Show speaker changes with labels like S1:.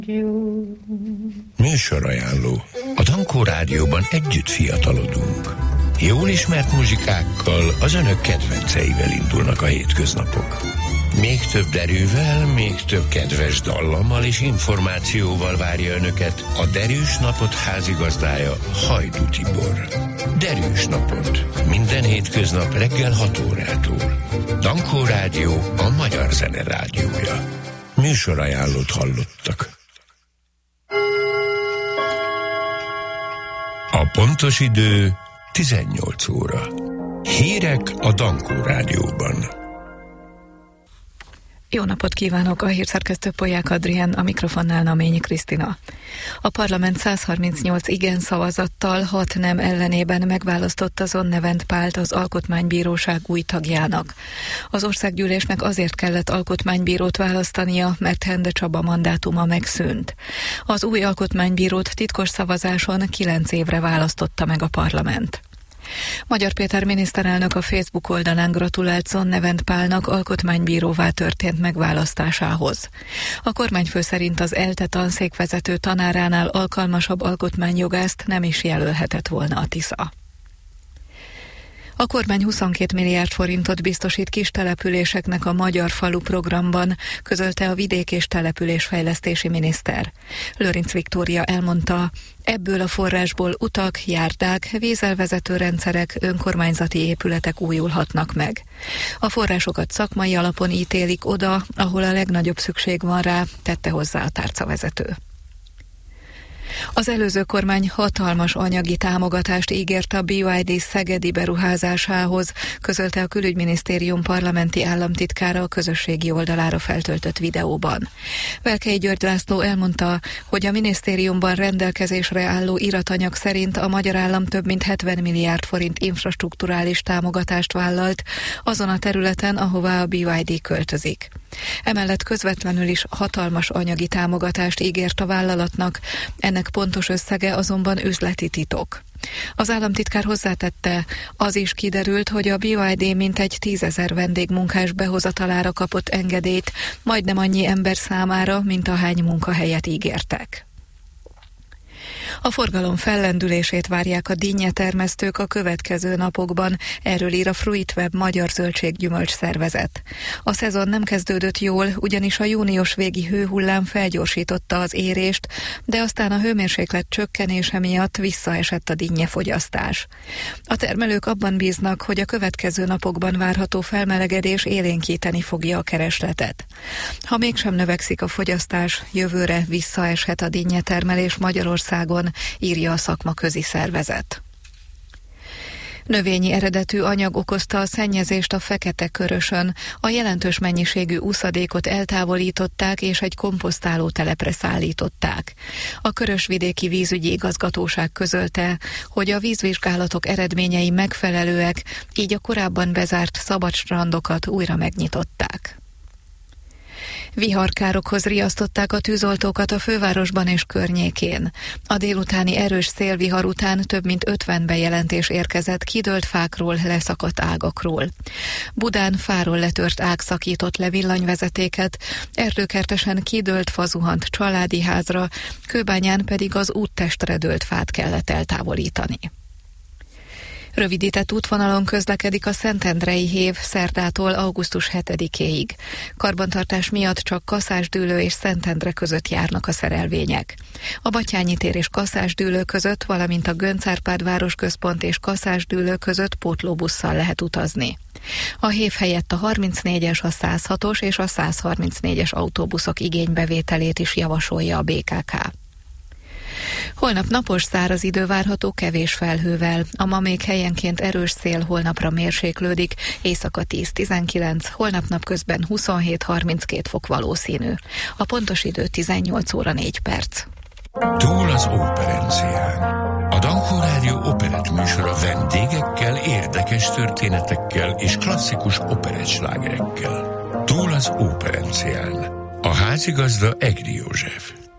S1: Műsorajánló. A Dankó Rádióban együtt fiatalodunk. Jól ismert muzsikákkal, az önök kedvenceivel indulnak a hétköznapok. Még több derűvel, még több kedves dallammal és információval várja önöket a Derűs Napot házigazdája, Hajdú Tibor. Derűs Napot. Minden hétköznap reggel 6 órától. Dankó Rádió, a magyar zene rádiója. Műsorajánlót hallottak. A pontos idő 18 óra. Hírek a Dankó Rádióban.
S2: Jó napot kívánok, a hírszerkesztő Polyák Adrián, a mikrofonnál Naményi Krisztina. A parlament 138 igen szavazattal, 6 nem ellenében megválasztotta Zonnevent Pált az Alkotmánybíróság új tagjának. Az országgyűlésnek azért kellett alkotmánybírót választania, mert Hende Csaba mandátuma megszűnt. Az új alkotmánybírót titkos szavazáson 9 évre választotta meg a parlament. Magyar Péter miniszterelnök a Facebook oldalán gratulált Zonnevent Pálnak alkotmánybíróvá történt megválasztásához. A kormányfő szerint az ELTE tanszékvezető tanáránál alkalmasabb alkotmányjogászt nem is jelölhetett volna a Tisza. A kormány 22 milliárd forintot biztosít kis településeknek a Magyar Falu programban, közölte a vidék- és településfejlesztési miniszter. Lőrinc Viktória elmondta, ebből a forrásból utak, járdák, vízelvezető rendszerek, önkormányzati épületek újulhatnak meg. A forrásokat szakmai alapon ítélik oda, ahol a legnagyobb szükség van rá, tette hozzá a tárcavezető. Az előző kormány hatalmas anyagi támogatást ígért a BYD szegedi beruházásához, közölte a Külügyminisztérium parlamenti államtitkára a közösségi oldalára feltöltött videóban. Velkei György László elmondta, hogy a minisztériumban rendelkezésre álló iratanyag szerint a magyar állam több mint 70 milliárd forint infrastrukturális támogatást vállalt azon a területen, ahová a BYD költözik. Emellett közvetlenül is hatalmas anyagi támogatást ígért a vállalatnak, ennek pontos összege azonban üzleti titok. Az államtitkár hozzátette, az is kiderült, hogy a BYD mintegy 10 000 vendégmunkás behozatalára kapott engedélyt, majdnem annyi ember számára, mint ahány munkahelyet ígértek. A forgalom fellendülését várják a dinnyetermesztők a következő napokban, erről ír a Fruitweb magyar zöldséggyümölcs szervezet. A szezon nem kezdődött jól, ugyanis a június végi hőhullám felgyorsította az érést, de aztán a hőmérséklet csökkenése miatt visszaesett a dinnyefogyasztás. A termelők abban bíznak, hogy a következő napokban várható felmelegedés élénkíteni fogja a keresletet. Ha mégsem növekszik a fogyasztás, jövőre visszaeshet a dinnyetermelés Magyarországon, írja a szakmaközi szervezet. Növényi eredetű anyag okozta a szennyezést a Fekete-Körösön. A jelentős mennyiségű úszadékot eltávolították és egy komposztáló telepre szállították. A Körösvidéki Vízügyi Igazgatóság közölte, hogy a vízvizsgálatok eredményei megfelelőek, így a korábban bezárt szabadstrandokat újra megnyitották. Viharkárokhoz riasztották a tűzoltókat a fővárosban és környékén. A délutáni erős szélvihar után több mint 50 bejelentés érkezett kidőlt fákról, leszakadt ágakról. Budán fáról letört ág szakított le villanyvezetéket, Erdőkertesen kidőlt fa zuhant családi házra, Kőbányán pedig az úttestre dőlt fát kellett eltávolítani. Rövidített útvonalon közlekedik a Szentendrei hév szerdától augusztus 7-éig. Karbantartás miatt csak Kaszásdűlő és Szentendre között járnak a szerelvények. A Batthyány tér és Kaszásdűlő között, valamint a Göncz Árpád városközpont és Kaszásdűlő között pótlóbusszal lehet utazni. A hév helyett a 34-es, a 106-os és a 134-es autóbuszok igénybevételét is javasolja a BKK. Holnap napos száraz idő várható kevés felhővel. A ma még helyenként erős szél, holnapra mérséklődik, éjszaka 10-19, holnap napközben 27-32 fok valószínű. A pontos idő 18 óra 4 perc.
S1: Túl az operencián. A Dankó Rádió operett műsora vendégekkel, érdekes történetekkel és klasszikus operettslágerekkel. Túl az operencián. A házigazda Egri József.